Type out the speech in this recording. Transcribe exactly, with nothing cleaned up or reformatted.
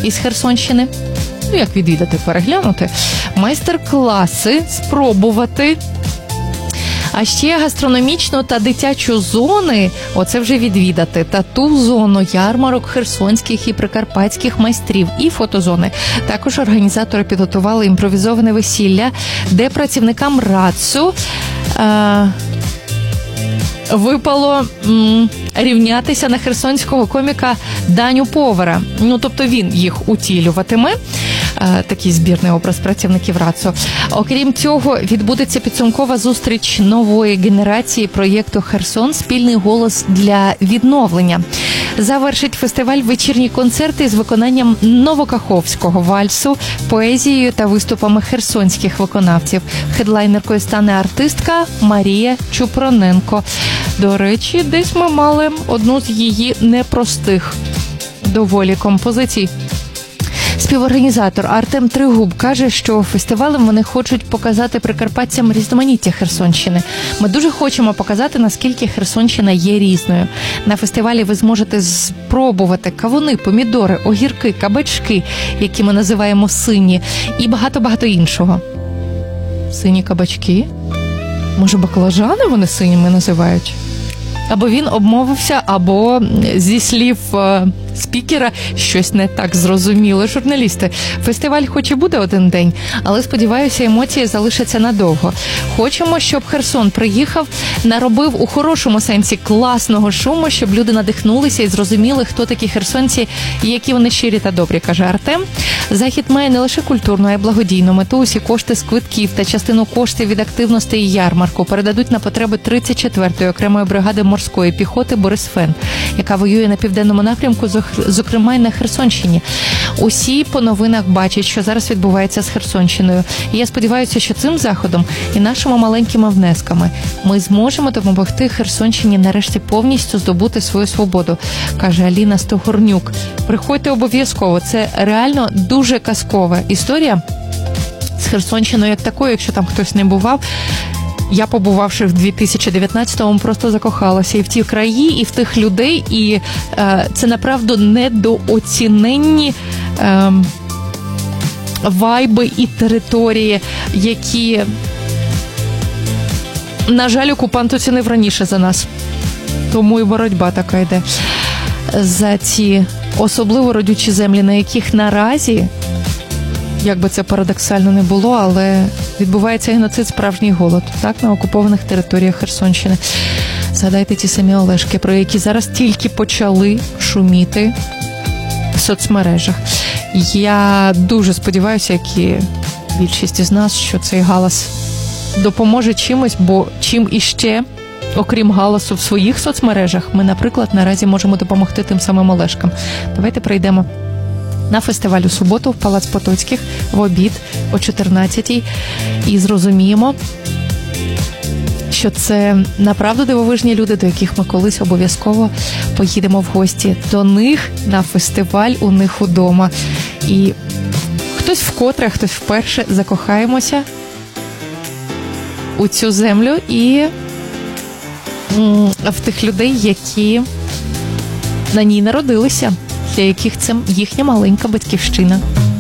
із Херсонщини. Ну, як відвідати, переглянути. Майстер-класи, спробувати. А ще гастрономічну та дитячу зони, оце вже відвідати, та ту зону ярмарок херсонських і прикарпатських майстрів і фотозони. Також організатори підготували імпровізоване весілля, де працівникам РАЦУ е- випало м- рівнятися на херсонського коміка Даню Повара. Ну, тобто він їх утілюватиме. Такий збірний образ працівників РАЦУ. Окрім цього, відбудеться підсумкова зустріч нової генерації проєкту «Херсон. Спільний голос для відновлення». Завершить фестиваль вечірні концерти з виконанням новокаховського вальсу, поезією та виступами херсонських виконавців. Хедлайнеркою стане артистка Марія Чупроненко. До речі, десь ми мали одну з її непростих доволі композицій. Співорганізатор Артем Тригуб каже, що фестивалем вони хочуть показати прикарпатцям різноманіття Херсонщини. Ми дуже хочемо показати, наскільки Херсонщина є різною. На фестивалі ви зможете спробувати кавуни, помідори, огірки, кабачки, які ми називаємо сині, і багато-багато іншого. Сині кабачки? Може, баклажани вони синіми називають? Або він обмовився, або зі слів е, спікера щось не так зрозуміло. Журналісти, фестиваль хоч і буде один день, але, сподіваюся, емоції залишаться надовго. Хочемо, щоб Херсон приїхав, наробив у хорошому сенсі класного шуму, щоб люди надихнулися і зрозуміли, хто такі херсонці і які вони щирі та добрі, каже Артем. Захід має не лише культурну, а й благодійну мету. Усі кошти з квитків та частину коштів від активностей ярмарку передадуть на потреби тридцять четвертої окремої бригади морської піхоти «Борисфен», яка воює на південному напрямку, зокрема й на Херсонщині. Усі по новинах бачать, що зараз відбувається з Херсонщиною. І я сподіваюся, що цим заходом і нашими маленькими внесками ми зможемо допомогти Херсонщині нарешті повністю здобути свою свободу, каже Аліна Стогорнюк. Приходьте обов'язково. Це реально дуже казкова історія з Херсонщиною як такою, якщо там хтось не бував. Я, побувавши в дві тисячі дев'ятнадцятому, просто закохалася і в ті краї, і в тих людей, і е, це, направду, недооціненні е, вайби і території, які, на жаль, окупант оцінив раніше за нас. Тому і боротьба така йде за ці особливо родючі землі, на яких наразі, як би це парадоксально не було, але відбувається геноцид, справжній голод, так, на окупованих територіях Херсонщини. Згадайте ті самі Олешки, про які зараз тільки почали шуміти в соцмережах. Я дуже сподіваюся, як і більшість із нас, що цей галас допоможе чимось, бо чим іще, окрім галасу в своїх соцмережах, ми, наприклад, наразі можемо допомогти тим самим Олешкам. Давайте прийдемо на фестиваль у суботу в Палац Потоцьких в обід о чотирнадцятій і зрозуміємо, що це направду дивовижні люди, до яких ми колись обов'язково поїдемо в гості. До них на фестиваль, у них удома. І хтось вкотре, хтось вперше закохаємося у цю землю і в тих людей, які на ній народилися, для яких це їхня маленька батьківщина.